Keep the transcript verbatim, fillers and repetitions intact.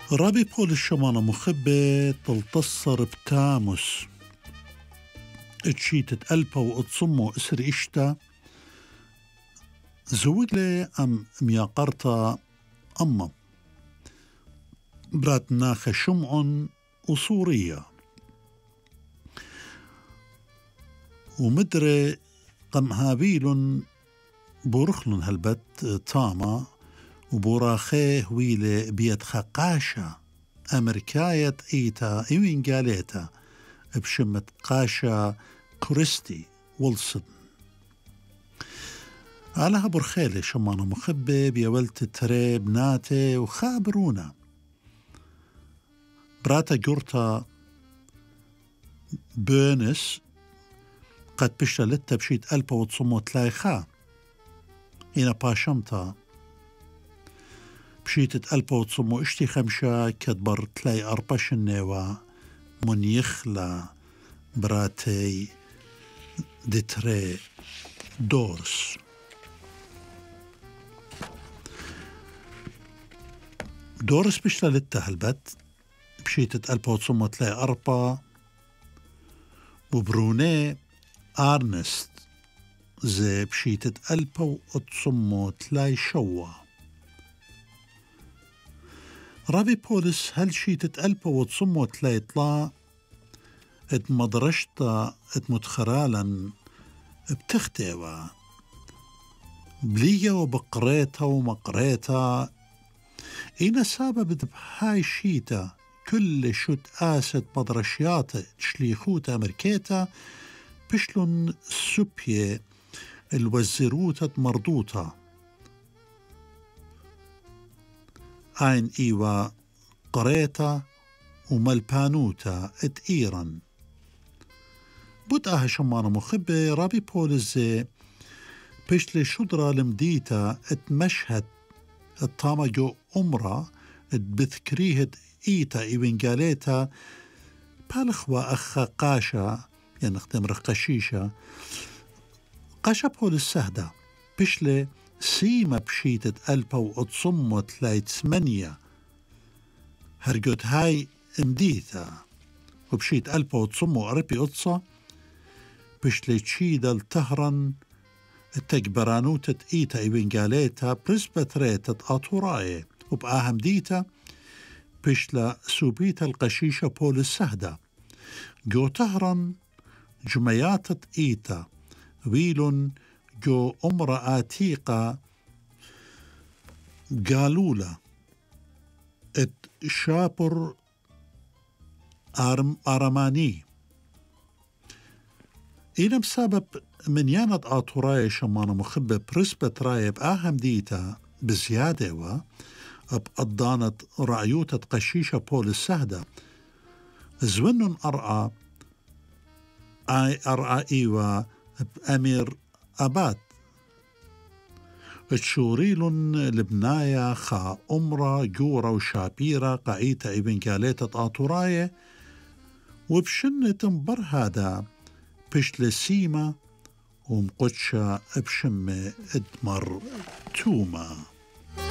رابي بول الشمانة مخبة تلتصر بتامس اتشيتت ألبا وأتصمو إسر إشتا زوج لي أم مياقرتا أما برات ناخ شمع وصورية ومدري قم هابيل بورخلن هالبت تاما وبوراخيه ويلي بيت خقاشة أمريكاية إيتا إيوين قاليتا بشمة قاشة كريستي ويلسون علىها برخيلة شمانة مخبة بيولت تريب ناتي وخابرونا براتا جورتا بونس قد بشتا لتا بشيت ألبا وتصمو تلايخا إنا باشمتا بشيتت ألبا وتصمو اشتي خمشا كدبر تلاي أرباش النوا من يخلا براتي دتري دورس دورس بشتا لتا هالبت بشيتت ألبا وتصمو تلاي أربا وبروني آرنست زي بشيتت ألبا وتصمو تلاي شوا رابي بولس هل شيتت ألبا وتصمو تلاي طلا ات مدرشتا ات متخرالا بتختيوا بلية وبقريتا ومقريتا إينا سبب بهاي شيتا كل شت آست مدرشيات تشليخوتا أمريكيتا بشلون سوبية الوزيروتا مردوتا عين إيوا قريتا وملبانوتا ات إيران بوتاها شمانة مخبة رابي بولزي بشلي شدرة لمديتا ات مشهد الطامة جو أمرا ات بذكريهت إيتا إيوين قاليتا بالخوا أخا قاشا يعني نختم رقشيشة قاشا بولس سهدة بشلي سيما بشيتت ألبا وأتصمت لاي ثمانية هرقوت هاي مديتا وبشيت ألبا وتصمو قربي أتصا بشلي تشيدا التهرن التكبرانوتة إيتا إيوين قاليتا برسبتريتة أطوراي وبآهم ديتا بشلا سوبيتا القشيشة بولس سهدة جو تهرن جمياتة إيتا ويلون جو أمرأة آتيقة قالولا ات شابر أرم أرماني إينا بسبب من يانت آطوراي شمانة مخبة برسبة رايب آهم ديتا بزيادة و بقضانت رعيوتة قشيشة بولس سهدة زونن أرعى آي أرعى إيوا بأمير أباد تشوريلن لبنايا خا أمرا جورا وشابيرا قايتا إبن كاليتة آطوراية وبشنة تنبر هذا بشل سيما ومقدشا بشمة ادمر توما.